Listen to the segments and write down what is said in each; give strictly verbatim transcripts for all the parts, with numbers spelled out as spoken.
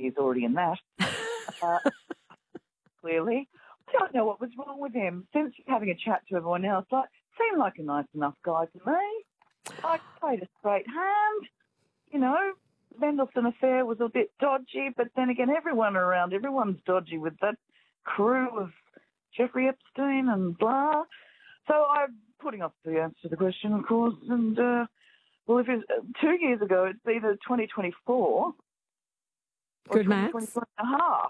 he's already in that. Uh, clearly. I don't know what was wrong with him. Since having a chat to everyone else, like, seemed like a nice enough guy to me. I played a straight hand. You know, Mendelssohn Affair was a bit dodgy, but then again, everyone around, everyone's dodgy with that crew of Jeffrey Epstein and blah. So I'm putting off the answer to the question, of course, and, uh, well, if it's uh, two years ago, it's either twenty twenty-four Good or maths. twenty twenty-four and a half.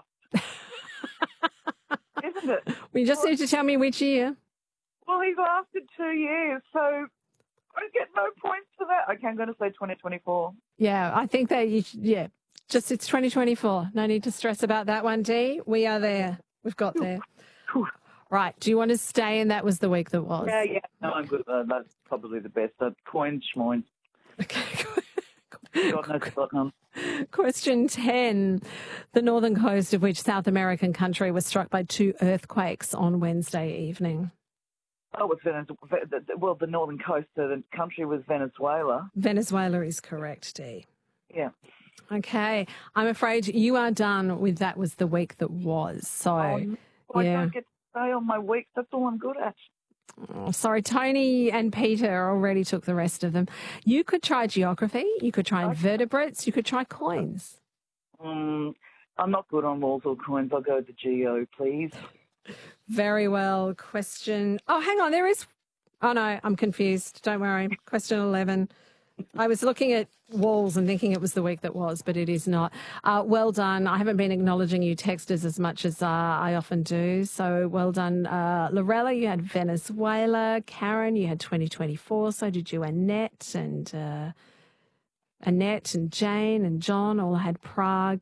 Isn't it? Well, you just well, need to tell me which year. Well, he's lasted two years, so I get no points for that. Okay, I'm going to say twenty twenty-four. Yeah, I think that you should, yeah, just it's twenty twenty-four. No need to stress about that one, Dee. We are there. We've got there. Right. Do you want to stay? And that was the week that was. Yeah, yeah. No, I'm good. Uh, that's probably the best. Uh, coins, schmoins. Okay. God knows what none. Question ten. The northern coast of which South American country was struck by two earthquakes on Wednesday evening? Oh, it's Venezuela. Well, the northern coast of the country was Venezuela. Venezuela is correct, Dee. Yeah. Okay. I'm afraid you are done with that was the week that was. So, oh, well, yeah. I don't get to stay on my weeks. That's all I'm good at. Oh, sorry, Tony and Peter already took the rest of them. You could try geography. You could try invertebrates. You could try coins. Um, I'm not good on walls or coins. I'll go to geo, please. Very well. Question. Oh, hang on. There is. Oh, no, I'm confused. Don't worry. Question eleven. I was looking at walls and thinking it was the week that was, but it is not. Uh, well done. I haven't been acknowledging you texters as much as uh, I often do. So well done. Uh, Lorella, you had Venezuela. Karen, you had twenty twenty-four. So did you, Annette and uh, Annette and Jane and John all had Prague.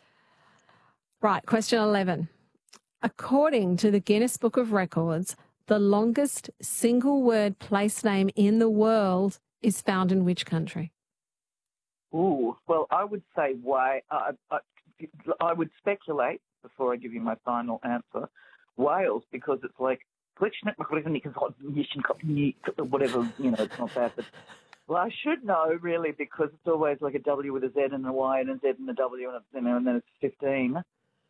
Right, question eleven. According to the Guinness Book of Records, the longest single-word place name in the world is found in which country? Ooh, well, I would say why. Uh, I, I would speculate before I give you my final answer. Wales, because it's like whatever, you know, it's not that. But well, I should know really because it's always like a W with a Z and a Y and a Z and a W and, a, you know, and then it's fifteen.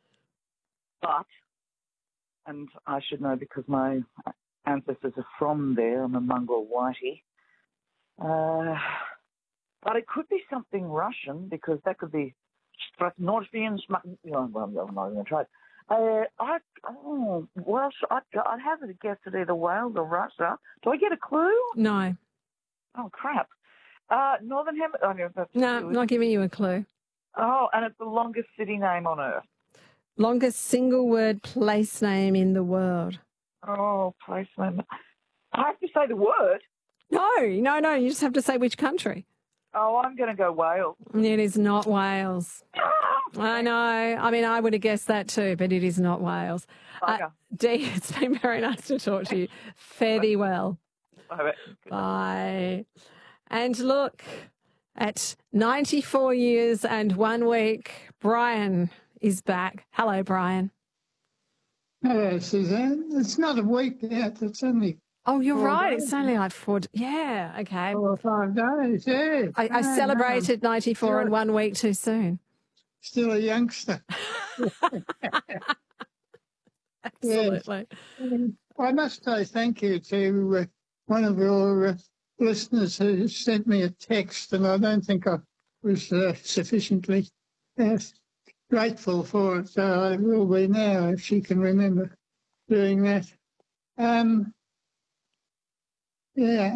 But, and I should know because my ancestors are from there. I'm a mongrel whitey. Uh, but it could be something Russian because that could be Northvian. You know, well, I'm not even going to try it. Uh, I, oh, well, I'd, I'd have a guess at either Wales or Russia. Do I get a clue? No. Oh, crap. Uh, Northern Hemisphere. I mean, that's no, I'm not giving you a clue. Oh, and it's the longest city name on Earth. Longest single-word place name in the world. Oh, place name. I have to say the word. No, no, no. You just have to say which country. Oh, I'm going to go Wales. It is not Wales. I know. I mean, I would have guessed that too, but it is not Wales. Okay. Uh, Dee, it's been very nice to talk to you. Fare thee well. Bye. Bye. And look, at ninety-four years and one week, Brian is back. Hello, Brian. Hello, Suzanne. It's not a week yet. It's only Oh, you're four right. days. It's only like four. D- yeah. Okay. Four or five days. Yeah. I, I No, celebrated no. ninety-four in one week too soon. Still a youngster. Absolutely. Yes. I must say thank you to uh, one of your uh, listeners who sent me a text, and I don't think I was uh, sufficiently uh, grateful for it, so I will be now if she can remember doing that. Um, yeah.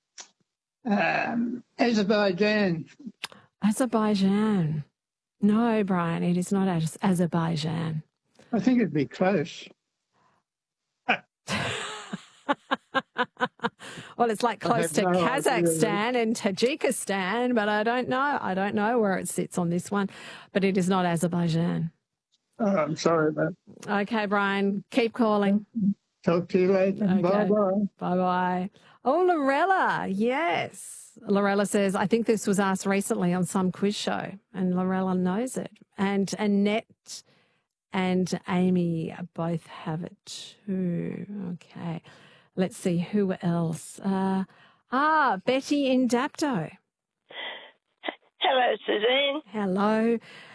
Um, Azerbaijan. Azerbaijan. No, Brian, it is not Az- Azerbaijan. I think it'd be close. Well, it's like close to no idea. Kazakhstan and Tajikistan, but I don't know. I don't know where it sits on this one, but it is not Azerbaijan. Oh, I'm sorry about that. Okay, Brian, keep calling. Talk to you later. Okay. Bye-bye. Bye-bye. Oh, Lorella, yes. Lorella says, I think this was asked recently on some quiz show, and Lorella knows it. And Annette and Amy both have it too. Okay. Let's see who else. Uh, ah, Betty in Dapto. Hello, Suzanne. Hello.